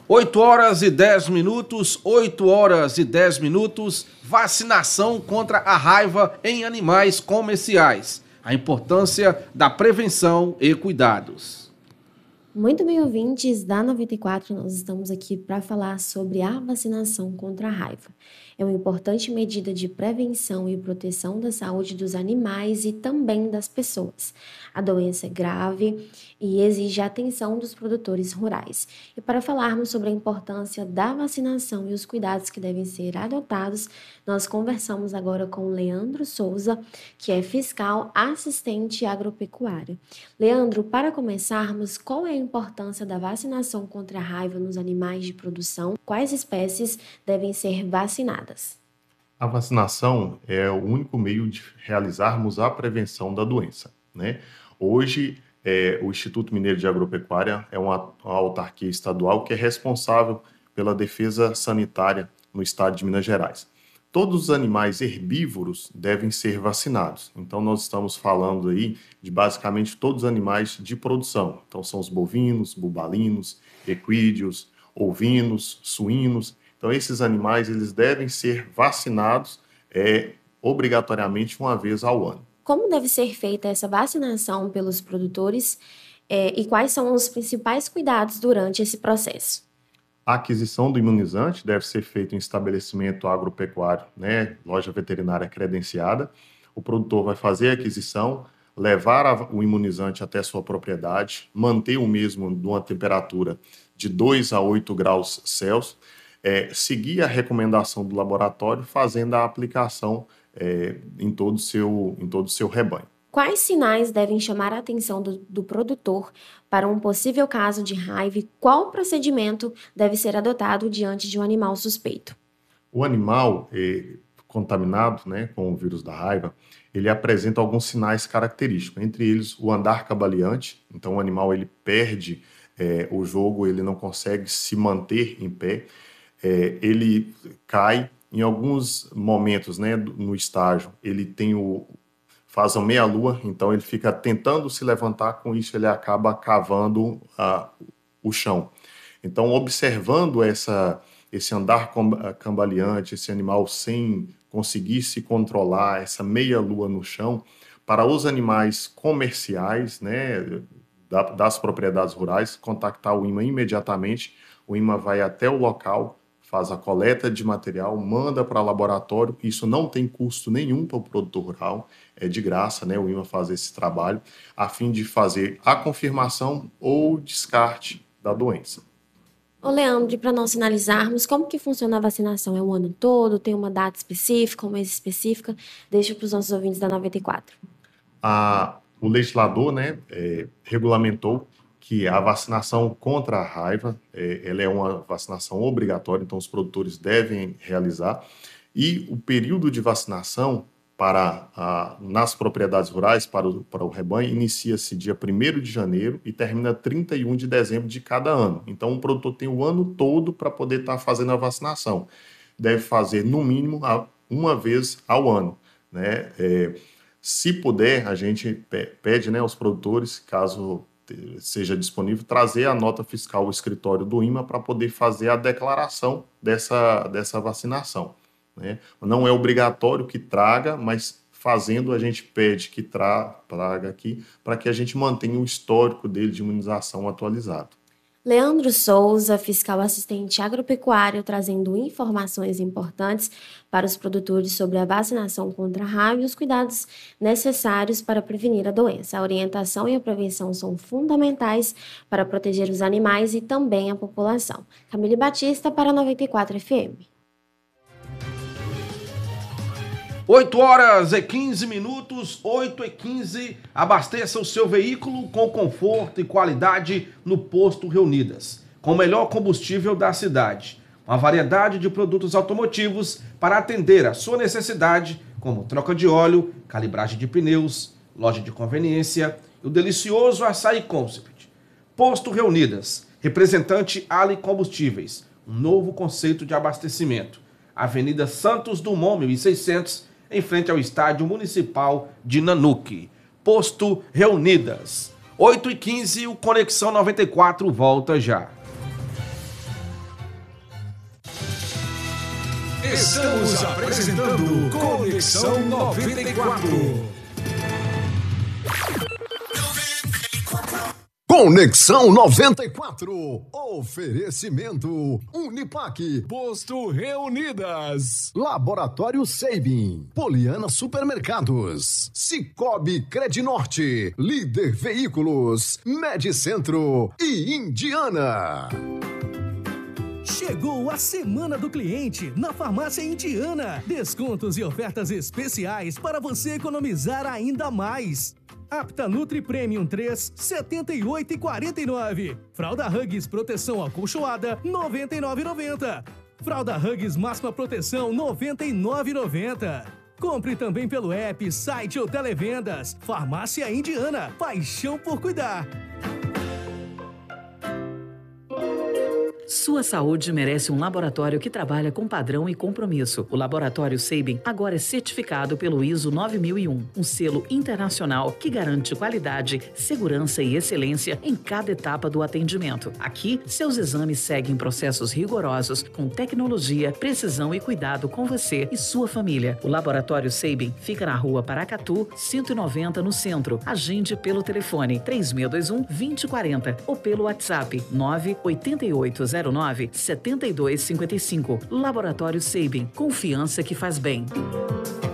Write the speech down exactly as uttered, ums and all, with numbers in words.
oito horas e dez minutos, oito horas e dez minutos, vacinação contra a raiva em animais comerciais. A importância da prevenção e cuidados. Muito bem, ouvintes da noventa e quatro, nós estamos aqui para falar sobre a vacinação contra a raiva. É uma importante medida de prevenção e proteção da saúde dos animais e também das pessoas. A doença é grave e exige a atenção dos produtores rurais. E para falarmos sobre a importância da vacinação e os cuidados que devem ser adotados, nós conversamos agora com Leandro Souza, que é fiscal assistente agropecuário. Leandro, para começarmos, qual é a importância da vacinação contra a raiva nos animais de produção? Quais espécies devem ser vacinadas? A vacinação é o único meio de realizarmos a prevenção da doença, né? Hoje, é, o Instituto Mineiro de Agropecuária é uma, uma autarquia estadual que é responsável pela defesa sanitária no estado de Minas Gerais. Todos os animais herbívoros devem ser vacinados. Então, nós estamos falando aí de basicamente todos os animais de produção. Então, são os bovinos, bubalinos, equídeos, ovinos, suínos. Então, esses animais eles devem ser vacinados é, obrigatoriamente uma vez ao ano. Como deve ser feita essa vacinação pelos produtores é, e quais são os principais cuidados durante esse processo? A aquisição do imunizante deve ser feita em estabelecimento agropecuário, né, loja veterinária credenciada. O produtor vai fazer a aquisição, levar a, o imunizante até sua propriedade, manter o mesmo numa temperatura de dois a oito graus Celsius, é, seguir a recomendação do laboratório, fazendo a aplicação é, em todo o seu, em todo o seu rebanho. Quais sinais devem chamar a atenção do, do produtor para um possível caso de raiva e qual procedimento deve ser adotado diante de um animal suspeito? O animal é, contaminado, né, com o vírus da raiva, ele apresenta alguns sinais característicos, entre eles o andar cambaleante. Então o animal ele perde é, o jogo, ele não consegue se manter em pé, é, ele cai em alguns momentos, né, no estágio, ele tem o faz a meia-lua, então ele fica tentando se levantar, com isso ele acaba cavando uh, o chão. Então, observando essa, esse andar cambaleante, esse animal sem conseguir se controlar, essa meia-lua no chão, para os animais comerciais, né, das propriedades rurais, contactar o I M A imediatamente, o I M A vai até o local, faz a coleta de material, manda para laboratório, isso não tem custo nenhum para o produtor rural, é de graça, né, o I M A faz esse trabalho, a fim de fazer a confirmação ou descarte da doença. Ô Leandro, para nós finalizarmos, como que funciona a vacinação? É o ano todo? Tem uma data específica, um mês específica? Deixa para os nossos ouvintes da noventa e quatro. A, o legislador, né, é, regulamentou que a vacinação contra a raiva, é, ela é uma vacinação obrigatória, então os produtores devem realizar, e o período de vacinação para a, nas propriedades rurais, para o, para o rebanho, inicia-se dia primeiro de janeiro e termina trinta e um de dezembro de cada ano. Então o produtor tem o ano todo para poder estar fazendo a vacinação. Deve fazer, no mínimo, uma vez ao ano, né? É, se puder, a gente pede, né, aos produtores, caso seja disponível, trazer a nota fiscal ao escritório do I M A para poder fazer a declaração dessa, dessa vacinação, né? Não é obrigatório que traga, mas fazendo a gente pede que tra, traga aqui para que a gente mantenha o histórico dele de imunização atualizado. Leandro Souza, fiscal assistente agropecuário, trazendo informações importantes para os produtores sobre a vacinação contra a raiva e os cuidados necessários para prevenir a doença. A orientação e a prevenção são fundamentais para proteger os animais e também a população. Camille Batista para a noventa e quatro F M. oito horas e quinze minutos, oito e quinze, abasteça o seu veículo com conforto e qualidade no Posto Reunidas, com o melhor combustível da cidade. Uma variedade de produtos automotivos para atender a sua necessidade, como troca de óleo, calibragem de pneus, loja de conveniência e o delicioso açaí Concept. Posto Reunidas, representante Ali Combustíveis, um novo conceito de abastecimento. Avenida Santos Dumont, mil e seiscentos, em frente ao Estádio Municipal de Nanuque. Posto Reunidas. oito e quinze, o Conexão noventa e quatro volta já. Estamos apresentando Conexão noventa e quatro. Conexão noventa e quatro. Oferecimento Uniplac, Posto Reunidas, Laboratório Sabin, Poliana Supermercados, Cicobi Credinorte, Líder Veículos, Medicentro e Indiana. Chegou a Semana do Cliente na Farmácia Indiana. Descontos e ofertas especiais para você economizar ainda mais. Apta Nutri Premium três, setenta e oito reais e quarenta e nove centavos. Fralda Huggies Proteção Acolchoada, noventa e nove reais e noventa centavos. Fralda Huggies Máxima Proteção, noventa e nove reais e noventa centavos. Compre também pelo app, site ou televendas. Farmácia Indiana, paixão por cuidar. Sua saúde merece um laboratório que trabalha com padrão e compromisso. O Laboratório Sabin agora é certificado pelo I S O nove mil e um, um selo internacional que garante qualidade, segurança e excelência em cada etapa do atendimento. Aqui, seus exames seguem processos rigorosos com tecnologia, precisão e cuidado com você e sua família. O Laboratório Sabin fica na rua Paracatu, cento e noventa, no centro. Agende pelo telefone três seis dois um, dois zero quatro zero ou pelo WhatsApp nove oito oito zero nove, sete dois cinco cinco. Laboratório Sabin, confiança que faz bem.